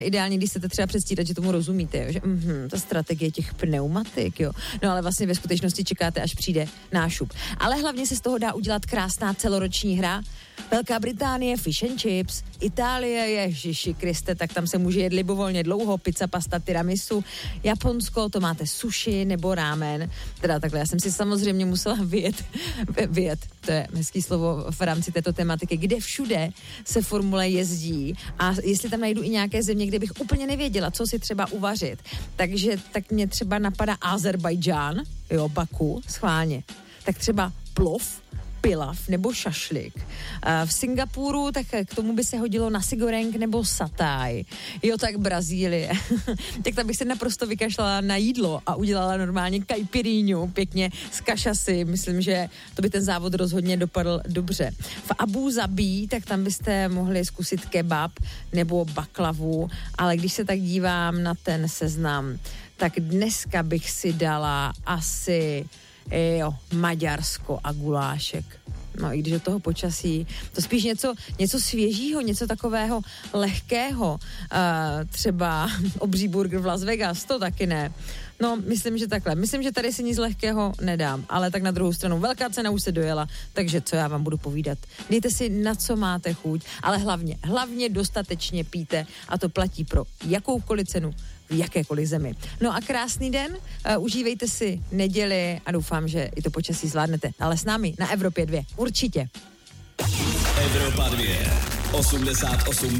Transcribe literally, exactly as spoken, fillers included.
Ideálně, když chcete třeba předstírat, že tomu rozumíte, jo? Že mm, ta strategie těch pneumatik, jo. No ale vlastně ve skutečnosti čekáte, až přijde nášup. Ale hlavně se z toho dá udělat krásná celoroční hra. Velká Británie, fish and chips, Itálie, ježiši Kriste, tak tam se může jet libovolně dlouho, pizza, pasta, tiramisu, Japonsko, to máte sushi nebo rámen. Teda takhle, já jsem si samozřejmě musela vyjet, vyjet, to je hezký slovo v rámci této tematiky, kde všude se Formule jezdí a jestli tam najdu i nějaké země, kde bych úplně nevěděla, co si třeba uvařit. Takže tak mě třeba napadá Azerbajdžán, jo, Baku, schválně. Tak třeba plov, pilav nebo šašlik. V Singapuru, tak k tomu by se hodilo nasi goreng nebo satay. Jo, tak Brazílie. Tak tam bych se naprosto vykašlala na jídlo a udělala normálně caipirinhu, pěkně z kašasy. Myslím, že to by ten závod rozhodně dopadl dobře. V Abu Zabí, tak tam byste mohli zkusit kebab nebo baklavu, ale když se tak dívám na ten seznam, tak dneska bych si dala asi jo, Maďarsko a gulášek. No i když do toho počasí, to spíš něco, něco svěžího, něco takového lehkého. Uh, třeba obří burger v Las Vegas, to taky ne. No, myslím, že takhle. Myslím, že tady si nic lehkého nedám, ale tak na druhou stranu velká cena už se dojela, takže co já vám budu povídat. Dejte si, na co máte chuť, ale hlavně, hlavně dostatečně pijte a to platí pro jakoukoliv cenu v jakékoliv zemi. No a krásný den, uh, užívejte si neděli a doufám, že i to počasí zvládnete. Ale s námi na Evropě dvě. Určitě. Evropa dvě. osmdesát osm